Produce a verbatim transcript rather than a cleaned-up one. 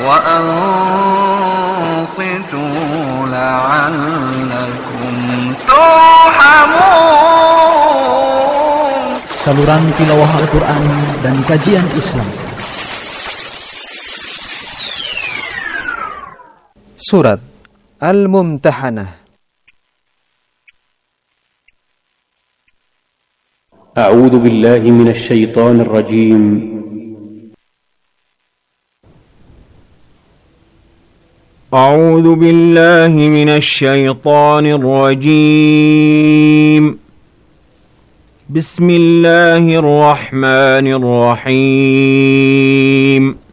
وأنصتوا لعلكم ترحمون. Saluran tilawah Al-Quran dan kajian Islam. Surat Al-Mumtahanah. أعوذ بالله من الشيطان الرجيم. أعوذ بالله من الشيطان الرجيم. بسم الله الرحمن الرحيم.